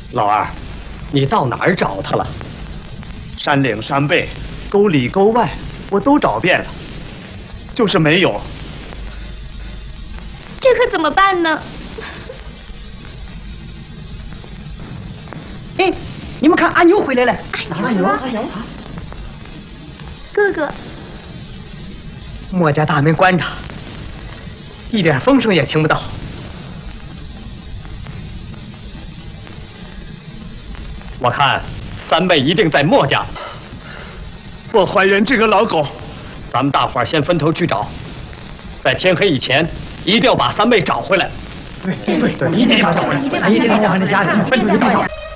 老二，你到哪儿找他了？ 山岭山背、沟里沟外，我都找遍了，就是没有。 这可怎么办呢？ 哎，你们看，阿牛回来了。 阿牛，哥哥， 莫家大门关着，一点风声也听不到。 我看三妹一定在莫家。 我怀疑这个老狗。 咱们大伙儿先分头去找，在天黑以前一定要把三妹找回来。 对，一定要找回来，一定要找回家里，分头去找。